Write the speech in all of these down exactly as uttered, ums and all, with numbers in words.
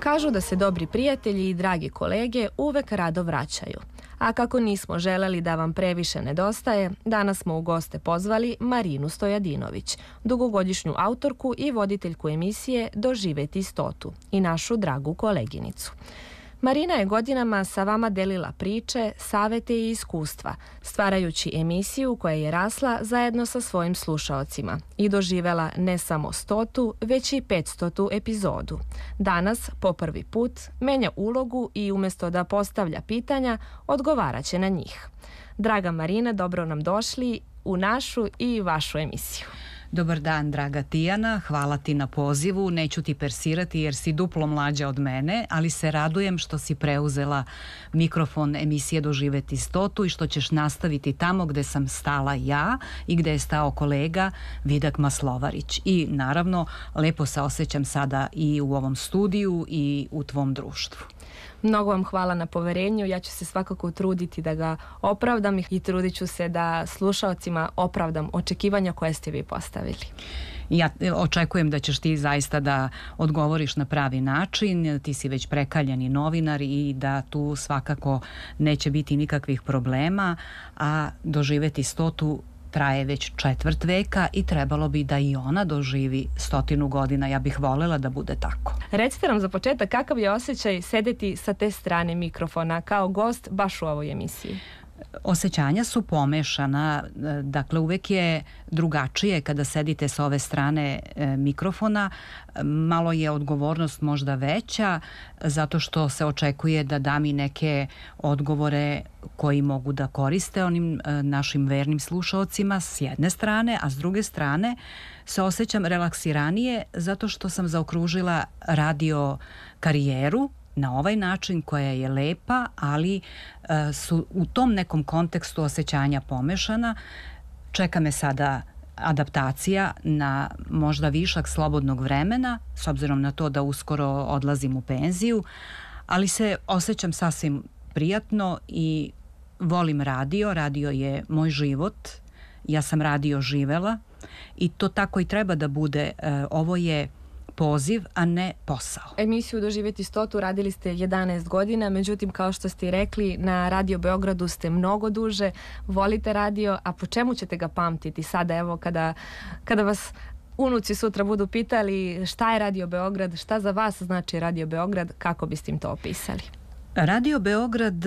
Kažu da se dobri prijatelji i dragi kolege uvek rado vraćaju. A kako nismo želeli da vam previše nedostaje, danas smo u goste pozvali Marinu Stojadinović, dugogodišnju autorku i voditeljku emisije Doživeti stotu i našu dragu koleginicu. Marina je godinama sa vama delila priče, savete i iskustva, stvarajući emisiju koja je rasla zajedno sa svojim slušaocima i doživela ne samo stotu, već i petstotu epizodu. Danas, po prvi put, menja ulogu i umjesto da postavlja pitanja, odgovaraće na njih. Draga Marina, dobro nam došli u našu i vašu emisiju. Dobar dan, draga Tijana, hvala ti na pozivu, neću ti persirati jer si duplo mlađa od mene, ali se radujem što si preuzela mikrofon emisije Doživeti stotu i što ćeš nastaviti tamo gde sam stala ja i gde je stao kolega Vidak Maslovarić. I naravno, lepo se osjećam sada i u ovom studiju i u tvom društvu. Mnogo vam hvala na poverenju, ja ću se svakako truditi da ga opravdam i trudit ću se da slušaocima opravdam očekivanja koje ste vi postavili. Ja očekujem da ćeš ti zaista da odgovoriš na pravi način, ti si već prekaljeni novinar i da tu svakako neće biti nikakvih problema, a Doživeti stotu traje već četvrt veka i trebalo bi da i ona doživi stotinu godina. Ja bih volela da bude tako. Recite nam za početak kakav je osjećaj sedeti sa te strane mikrofona kao gost baš u ovoj emisiji? Osjećanja su pomešana, dakle uvek je drugačije kada sedite s ove strane e, mikrofona, malo je odgovornost možda veća zato što se očekuje da dam i neke odgovore koji mogu da koriste onim e, našim vernim slušaocima s jedne strane, a s druge strane se osjećam relaksiranije zato što sam zaokružila radio karijeru na ovaj način koja je lepa, ali e, su u tom nekom kontekstu osjećanja pomešana. Čeka me sada adaptacija na možda višak slobodnog vremena, s obzirom na to da uskoro odlazim u penziju, ali se osjećam sasvim prijatno i volim radio. Radio je moj život, ja sam radio živela i to tako i treba da bude. E, ovo je poziv, a ne posao. Emisiju Doživeti stotu radili ste jedanaest godina, međutim, kao što ste rekli, na Radio Beogradu ste mnogo duže, volite radio, a po čemu ćete ga pamtiti sada, evo, kada, kada vas unuci sutra budu pitali šta je Radio Beograd, šta za vas znači Radio Beograd, kako biste im to opisali? Radio Beograd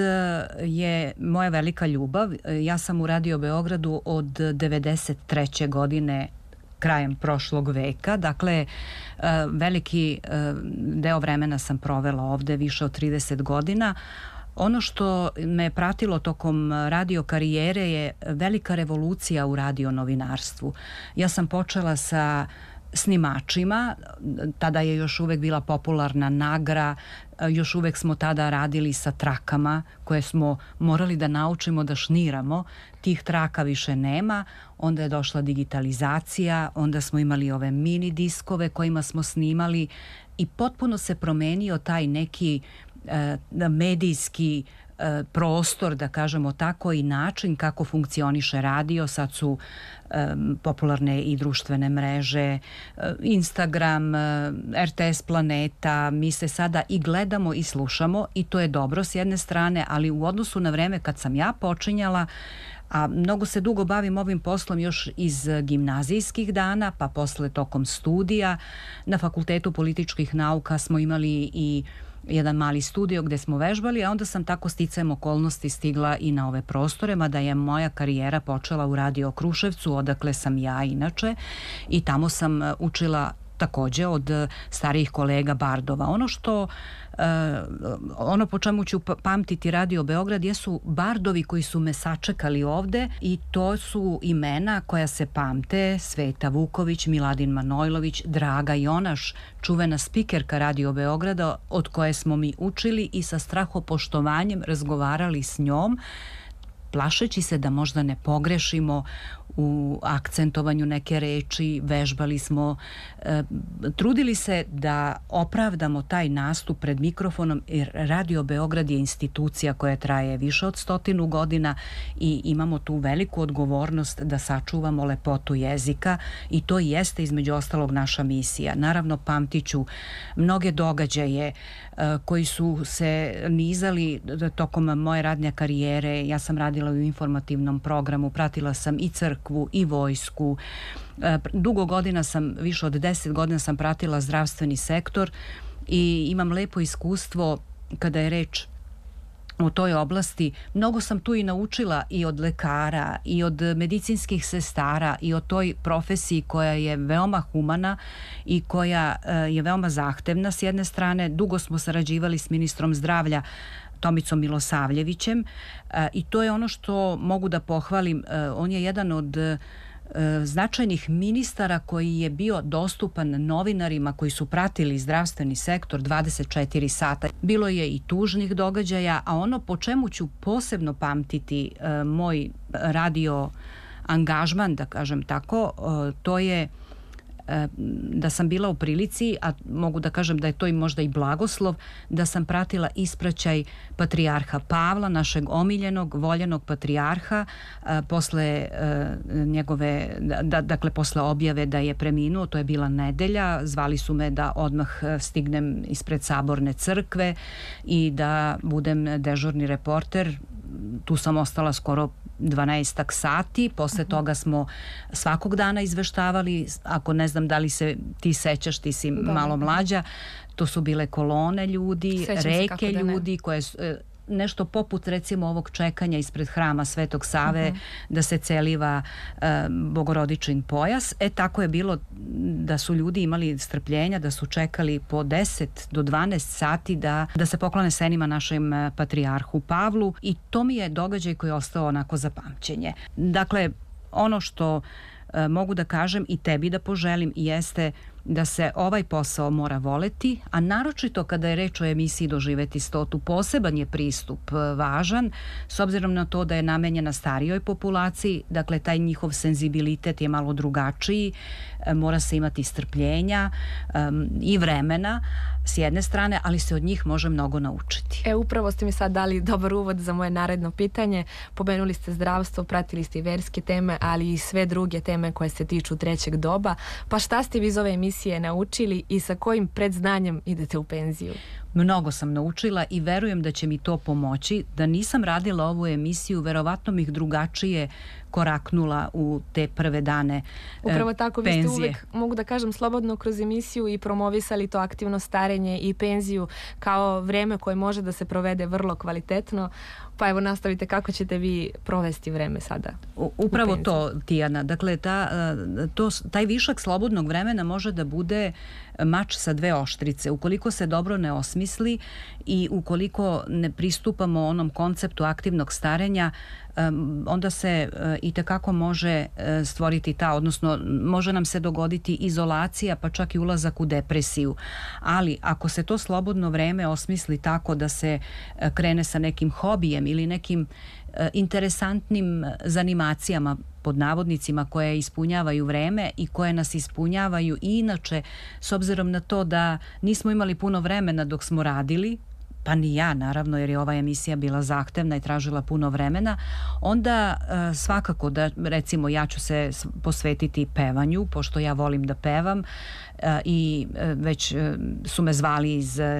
je moja velika ljubav. Ja sam u Radio Beogradu od devedeset treće godine, krajem prošlog veka, dakle veliki deo vremena sam provela ovde, više od trideset godina. Ono što me pratilo tokom radio karijere je velika revolucija u radio novinarstvu. Ja sam počela sa snimačima, tada je još uvek bila popularna Nagra, još uvek smo tada radili sa trakama koje smo morali da naučimo da šniramo. Tih traka više nema, onda je došla digitalizacija, onda smo imali ove mini diskove kojima smo snimali i potpuno se promenio taj neki eh, medijski eh, prostor, da kažemo tako, i način kako funkcioniše radio. Sad su eh, popularne i društvene mreže, eh, Instagram, eh, R T S Planeta, mi se sada i gledamo i slušamo i to je dobro s jedne strane, ali u odnosu na vreme kad sam ja počinjala, a mnogo se dugo bavim ovim poslom još iz gimnazijskih dana, pa posle tokom studija. Na Fakultetu političkih nauka smo imali i jedan mali studio gde smo vežbali, a onda sam tako sticajem okolnosti stigla i na ove prostore, mada je moja karijera počela u Radio Kruševcu, odakle sam ja inače, i tamo sam učila takođe od starijih kolega bardova. Ono što Uh, ono po čemu ću pamtiti Radio Beograd jesu bardovi koji su me sačekali ovde i to su imena koja se pamte: Sveta Vuković, Miladin Manojlović, Draga Jonaš, čuvena spikerka Radio Beograda od koje smo mi učili i sa strahopoštovanjem razgovarali s njom. plašeći se da možda ne pogrešimo u akcentovanju neke reči, vežbali smo, e, trudili se da opravdamo taj nastup pred mikrofonom, jer Radio Beograd je institucija koja traje više od stotinu godina i imamo tu veliku odgovornost da sačuvamo lepotu jezika i to jeste između ostalog naša misija. Naravno, pamtiću mnoge događaje e, koji su se nizali tokom moje radne karijere. Ja sam radila u informativnom programu, pratila sam i crkvu i vojsku. Dugo godina sam, više od deset godina sam pratila zdravstveni sektor i imam lepo iskustvo kada je reč u toj oblasti. Mnogo sam tu i naučila i od lekara i od medicinskih sestara i o toj profesiji koja je veoma humana i koja je veoma zahtevna s jedne strane. Dugo smo sarađivali s ministrom zdravlja Tomicom Milosavljevićem i to je ono što mogu da pohvalim. On je jedan od značajnih ministara koji je bio dostupan novinarima koji su pratili zdravstveni sektor dvadeset četiri sata. Bilo je i tužnih događaja, a ono po čemu ću posebno pamtiti moj radio angažman, da kažem tako, to je da sam bila u prilici, a mogu da kažem da je to i možda i blagoslov, da sam pratila ispraćaj patrijarha Pavla, našeg omiljenog, voljenog patrijarha, posle njegove, da, dakle posle objave da je preminuo, to je bila nedelja, zvali su me da odmah stignem ispred Saborne crkve i da budem dežurni reporter. Tu sam ostala skoro dvanaestak sati, posle toga smo svakog dana izveštavali, ako ne znam da li se ti sećaš, ti si da, malo mlađa, to su bile kolone ljudi, sećam reke ljudi koje su nešto poput recimo ovog čekanja ispred hrama Svetog Save, uh-huh. da se celiva uh, Bogorodičin pojas. E tako je bilo da su ljudi imali strpljenja, da su čekali po deset do dvanaest sati da, da se poklone senima našem patrijarhu Pavlu i to mi je događaj koji je ostao onako za pamćenje. Dakle, ono što uh, mogu da kažem i tebi da poželim jeste da se ovaj posao mora voleti, a naročito kada je reč o emisiji Doživeti stotu, poseban je pristup važan, s obzirom na to da je namenjena starijoj populaciji, dakle taj njihov senzibilitet je malo drugačiji, mora se imati strpljenja um, i vremena s jedne strane, ali se od njih može mnogo naučiti. E, upravo ste mi sad dali dobar uvod za moje naredno pitanje. Pomenuli ste zdravstvo, pratili ste i verske teme, ali i sve druge teme koje se tiču trećeg doba. Pa šta ste vi iz ove emisije naučili i sa kojim predznanjem idete u penziju? Mnogo sam naučila i verujem da će mi to pomoći. Da nisam radila ovu emisiju, verovatno bih drugačije koraknula u te prve dane penzije. Upravo tako, vi ste uvek, mogu da kažem, slobodno kroz emisiju i promovisali to aktivno starenje i penziju kao vreme koje može da se provede vrlo kvalitetno. Pa evo, nastavite, kako ćete vi provesti vreme sada? Upravo to, Tijana. Dakle, ta, to, taj višak slobodnog vremena može da bude mač sa dve oštrice. Ukoliko se dobro ne osmisli i ukoliko ne pristupamo onom konceptu aktivnog starenja, onda se i tekako može stvoriti ta, odnosno može nam se dogoditi izolacija, pa čak i ulazak u depresiju. Ali ako se to slobodno vreme osmisli tako da se krene sa nekim hobijem ili nekim interesantnim zanimacijama pod navodnicima koje ispunjavaju vreme i koje nas ispunjavaju i inače, s obzirom na to da nismo imali puno vremena dok smo radili, pa ni ja naravno, jer je ova emisija bila zahtevna i tražila puno vremena, onda e, svakako da, recimo, ja ću se posvetiti pevanju, pošto ja volim da pevam e, i e, već e, su me zvali iz e,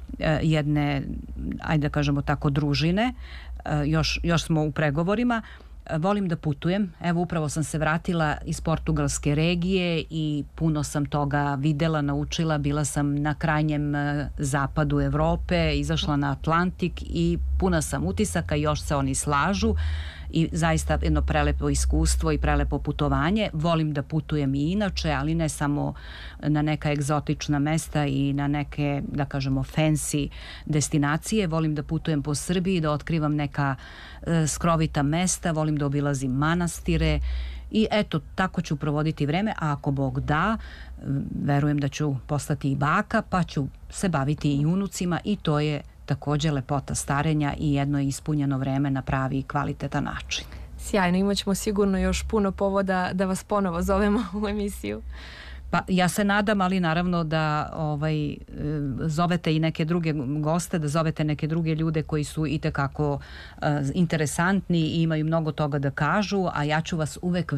jedne, ajde da kažemo tako, družine, e, još, još smo u pregovorima. Volim da putujem. Evo, upravo sam se vratila iz portugalske regije i puno sam toga videla, naučila. Bila sam na krajnjem zapadu Evrope, izašla na Atlantik i puna sam utisaka, još se oni slažu i zaista jedno prelepo iskustvo i prelepo putovanje. Volim da putujem i inače, ali ne samo na neka egzotična mesta i na neke, da kažemo, fancy destinacije. Volim da putujem po Srbiji, da otkrivam neka e, skrovita mesta, volim da obilazim manastire i eto, tako ću provoditi vreme, a ako Bog da, verujem da ću postati i baka, pa ću se baviti i unucima i to je takođe lepota starenja i jedno ispunjeno vreme na pravi i kvalitetan način. Sjajno, imat ćemo sigurno još puno povoda da vas ponovo zovemo u emisiju. Pa ja se nadam, ali naravno da ovaj, zovete i neke druge goste, da zovete neke druge ljude koji su itekako uh, interesantni i imaju mnogo toga da kažu, a ja ću vas uvek